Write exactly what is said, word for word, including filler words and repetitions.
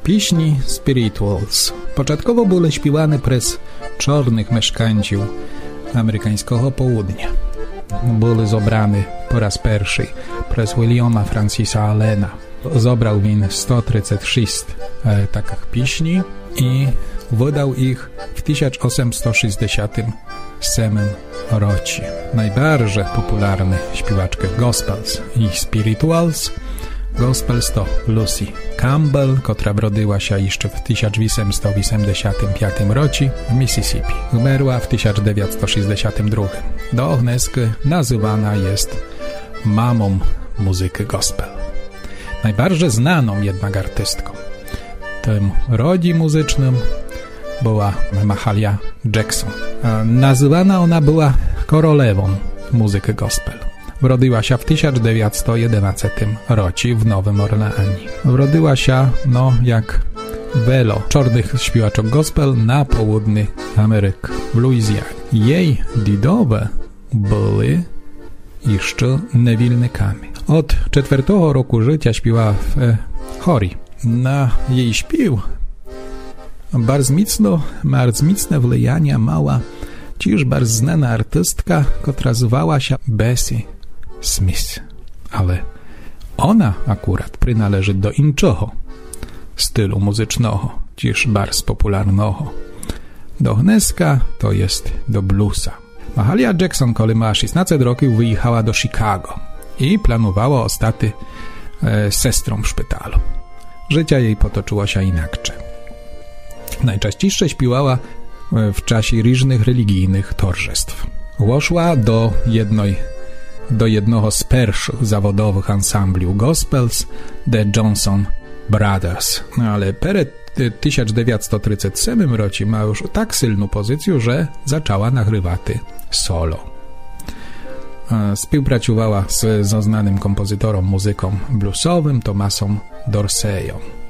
Pieśni spirituals początkowo były śpiewane przez czarnych mieszkańców amerykańskiego południa. Były zobrane po raz pierwszy przez Williama Francisa Allena. Zobrał on sto trzydzieści sześć e, takich pieśni i wydał ich w tysiąc osiemset sześćdziesiątym ósmym roku. Najbardziej popularny śpiewaczki gospels i spirituals gospels to Lucy Campbell, która urodziła się jeszcze w tysiąc osiemset osiemdziesiątym piątym roku w Mississippi. Umarła w tysiąc dziewięćset sześćdziesiątym drugim. Do dneska nazywana jest mamą muzyki gospel. Najbardziej znaną jednak artystką tym rodzie muzycznym była Mahalia Jackson. Nazywana ona była królową muzyki gospel. Urodziła się w tysiąc dziewięćset jedenastym roku w Nowym Orleanie. Urodziła się, no jak wielu czarnych śpiewaczek gospel na południu Ameryki, w Luizjanie. Jej dziadowie byli jeszcze niewolnikami. Od czwartego roku życia śpiewała w e, chóry. Na jej śpiew bardzo mocno, bardzo mocne wpływanie mała też bardzo znana artystka, która zwała się Bessie Smith. Ale ona akurat przynależy do innego stylu muzycznego, też bardzo popularnego. Do dneska to jest do bluesa. Mahalia Jackson, kiedy miała szesnaście roków, wyjechała do Chicago i planowała ostać e, sestrą w szpitalu. Życie jej potoczyło się inaczej. Najczęściej śpiewała w czasie różnych religijnych towarzystw. Weszła do jednej do jednego z pierwszych zawodowych ansambli gospels, The Johnson Brothers. No ale przed tysiąc dziewięćset trzydziestym siódmym roku ma już tak silną pozycję, że zaczęła nagrywać solo. Współpracowała z znanym kompozytorem, muzyką bluesowym Thomasem Dorseyem.